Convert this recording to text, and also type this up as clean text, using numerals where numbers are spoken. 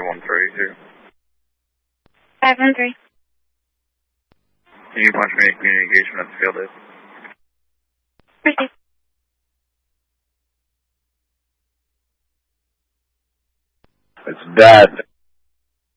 513. 513. Can you punch me community engagement at the field is? Proceed. It's bad.